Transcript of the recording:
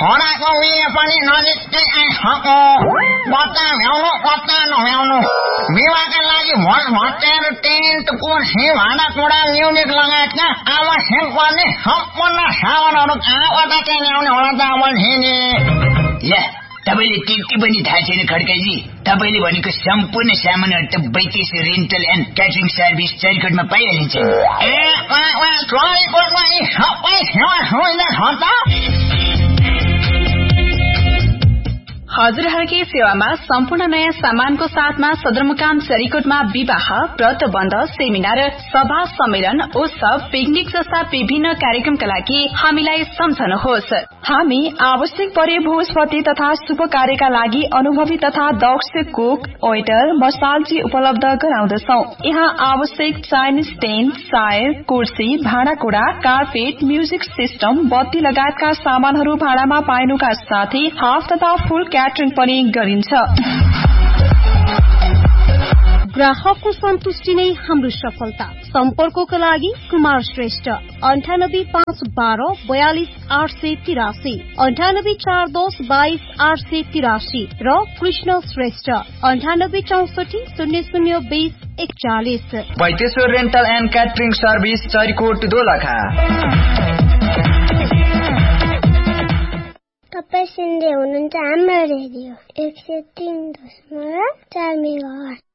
छोराको बिहे पनि नजिकै आइसक्यो। कता भ्याउनु कता नभ्याउनु। विवाहका लागि भोज भत्याएर टेन्ट कुर्सी भाँडाकुँडा म्युजिक लगायतका आवश्यक पर्ने सम्पूर्ण सामानहरू कहाँबाट चाहिँ ल्याउने होला त अमलजीले? तपाईले त्यति पनि थाहा छैन खड्काजी? तपाईले भनेको सम्पूर्ण सामानहरू त 32 रेन्टल एन्ड क्याटरिङ सर्भिस चरीकोटमा पाइहालिन्छ। चरीकोटमा यी सबै सेवा सुविधा छ त? हजुरहरूकै सेवामा सम्पूर्ण नयाँ सामानको साथमा सदरमुकाम चरीकोटमा विवाह, व्रतबन्ध, सेमिनार, सभा, सम्मेलन, उत्सव, पिकनिक जस्ता विभिन्न कार्यक्रमका लागि हामीलाई सम्झनुहोस्। हामी आवश्यक परे भोजपति तथा शुभ कार्यका लागि अनुभवी तथा दक्ष कुक, वेटर, मसालजी उपलब्ध गराउँदछौं। यहाँ आवश्यक चाइनिज टेन्ट, सायर, कुर्सी, भाँडाकुँडा, कार्पेट, म्युजिक सिस्टम, बत्ती लगायतका सामानहरू भाडामा पाइनुका साथै हाफ तथा फुल क्याटरिङ पनि गरिन्छ। ग्राहकको सन्तुष्टि नै हाम्रो सफलता। सम्पर्कको लागि कुमार श्रेष्ठ 985112 42883, 9841222883 र Krishna Shrestha 9864002041। वैदेश्वर rental and catering service Charikot Dolakha. तपाईं सुन्दै हुनुहुन्छ हाम्रो रेडियो 103.4 मेगाहर्ज।